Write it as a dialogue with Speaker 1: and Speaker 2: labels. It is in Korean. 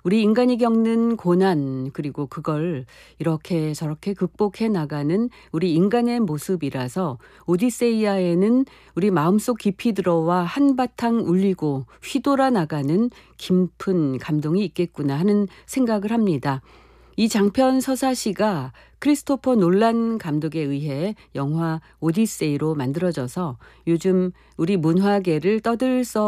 Speaker 1: 우리 인간이 겪는 고난 그리고 그걸 이렇게 저렇게 극복해 나가는 우리 인간의 모습이라서 오디세이아에는 우리 마음속 깊이 들어와 한바탕 울리고 휘돌아 나가는 깊은 감동이 있겠구나 하는 생각을 합니다. 이 장편 서사시가 크리스토퍼 놀란 감독에 의해 영화 오디세이로 만들어져서 요즘 우리 문화계를 떠들썩